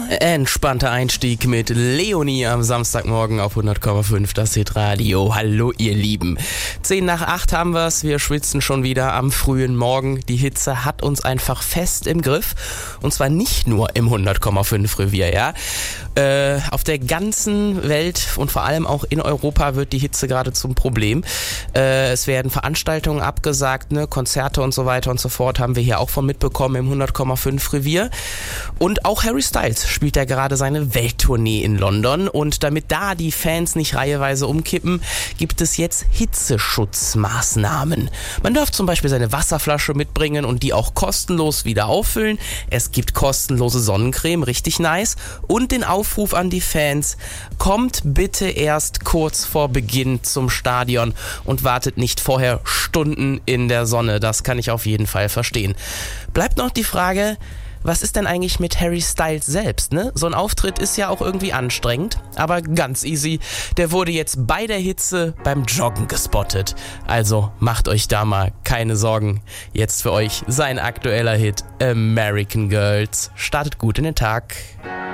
Entspannter Einstieg mit Leonie am Samstagmorgen auf 100,5, das Hitradio. Hallo ihr Lieben. 7:50 haben wir's, wir schwitzen schon wieder am frühen Morgen. Die Hitze hat uns einfach fest im Griff und zwar nicht nur im 100,5 Revier, ja. Auf der ganzen Welt und vor allem auch in Europa wird die Hitze gerade zum Problem. Es werden Veranstaltungen abgesagt, ne, Konzerte und so weiter und so fort haben wir hier auch von mitbekommen im 100,5 Revier. Und auch Harry Styles spielt ja gerade seine Welttournee in London und damit da die Fans nicht reiheweise umkippen, gibt es jetzt Hitzeschutzmaßnahmen. Man darf zum Beispiel seine Wasserflasche mitbringen und die auch kostenlos wieder auffüllen. Es gibt kostenlose Sonnencreme, richtig nice. Und den Aufruf an die Fans, kommt bitte erst kurz vor Beginn zum Stadion und wartet nicht vorher Stunden in der Sonne. Das kann ich auf jeden Fall verstehen. Bleibt noch die Frage, was ist denn eigentlich mit Harry Styles selbst, ne? So ein Auftritt ist ja auch irgendwie anstrengend, aber ganz easy. Der wurde jetzt bei der Hitze beim Joggen gespottet. Also macht euch da mal keine Sorgen. Jetzt für euch sein aktueller Hit American Girls. Startet gut in den Tag.